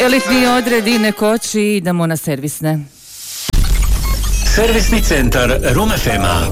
Elitni odredi ne koči, idemo na servisne. Servisni centar Room FM-a.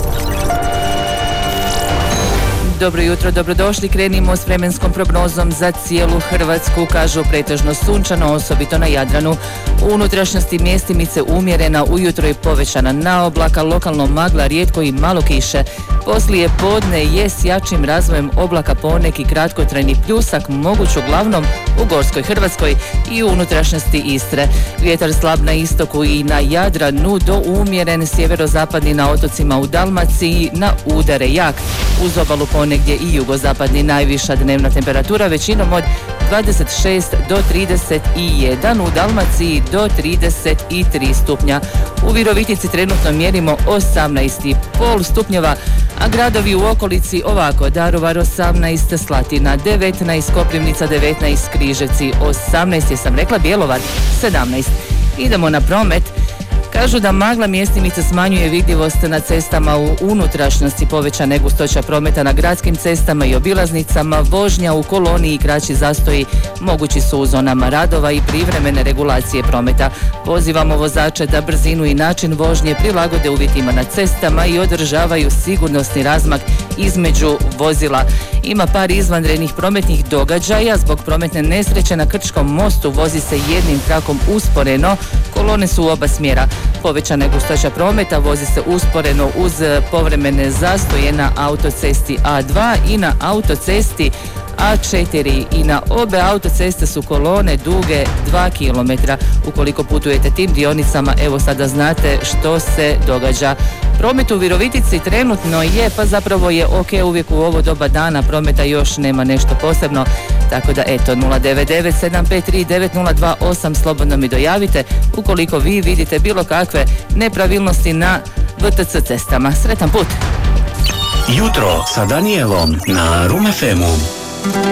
Dobro jutro, dobrodošli. Krenimo s vremenskom prognozom za cijelu Hrvatsku. Kažu pretežno sunčano, osobito na Jadranu. U unutrašnjosti mjestimice umjerena, ujutro je povećana naoblaka, lokalno magla, rijetko i malo kiše. Poslije podne je s jačim razvojem oblaka poneki kratkotrajni pljusak, moguć uglavnom u Gorskoj Hrvatskoj i u unutrašnjosti Istre. Vjetar slab na istoku i na Jadranu, do umjeren sjeverozapadni na otocima u Dalmaciji, na udare jak. Uz obalu ponegdje i jugozapadni, najviša dnevna temperatura većinom od 26 do 31, u Dalmaciji do 33 stupnja. U Virovitici trenutno mjerimo 18,5 stupnjeva, a gradovi u okolici ovako: Daruvar 18, Slatina 19, Koprivnica 19, Križevci 18, jesam rekla Bjelovar 17. Idemo na promet. Kažu da magla mjestimice smanjuje vidljivost na cestama u unutrašnjosti, povećana je gustoća prometa na gradskim cestama i obilaznicama, vožnja u koloni i kraći zastoji mogući su u zonama radova i privremene regulacije prometa. Pozivamo vozače da brzinu i način vožnje prilagode uvjetima na cestama i održavaju sigurnosni razmak između vozila. Ima par izvanrednih prometnih događaja. Zbog prometne nesreće na Krčkom mostu vozi se jednim trakom usporeno, kolone su u oba smjera. Povećana je gustoća prometa, vozi se usporeno uz povremene zastoje na autocesti A2 i na autocesti A4 i na obe autoceste su kolone duge 2 km. Ukoliko putujete tim dionicama, evo sada znate što se događa. Promet u Virovitici trenutno je, pa zapravo je ok uvijek u ovo doba dana, prometa još nema nešto posebno, tako da eto 09975390228 slobodno mi dojavite ukoliko vi vidite bilo kakve nepravilnosti na VTC cestama. Sretan put! Jutro sa Danielom na Room FM-u.